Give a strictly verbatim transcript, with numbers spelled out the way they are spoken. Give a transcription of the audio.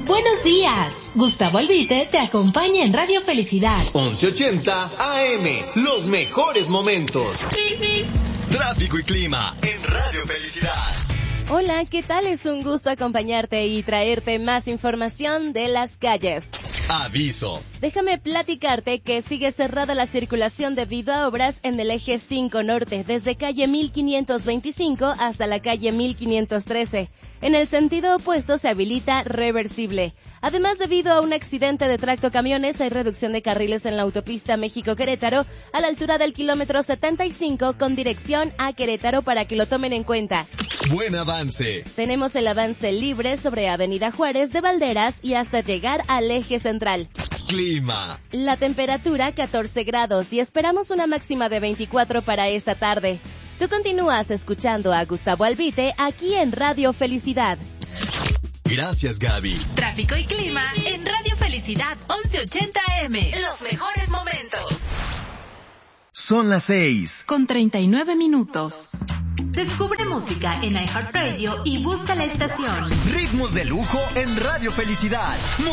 Buenos días. Gustavo Albite te acompaña en Radio Felicidad. once ochenta A M, los mejores momentos. Tráfico y clima en Radio Felicidad. Hola, ¿qué tal? Es un gusto acompañarte y traerte más información de las calles. Aviso. Déjame platicarte que sigue cerrada la circulación debido a obras en el eje cinco norte, desde calle mil quinientos veinticinco hasta la calle mil quinientos trece. En el sentido opuesto se habilita reversible. Además, debido a un accidente de tractocamiones, hay reducción de carriles en la autopista México-Querétaro a la altura del kilómetro setenta y cinco con dirección a Querétaro para que lo tomen en cuenta. Buen avance. Tenemos el avance libre sobre Avenida Juárez de Valderas y hasta llegar al eje central. Clima. La temperatura catorce grados y esperamos una máxima de veinticuatro para esta tarde. Tú continúas escuchando a Gustavo Albite aquí en Radio Felicidad. Gracias, Gaby. Tráfico y clima en Radio Felicidad once ochenta A M. Los mejores momentos. Son las seis. Con treinta y nueve minutos. Descubre música en iHeartRadio y busca la estación Ritmos de lujo en Radio Felicidad.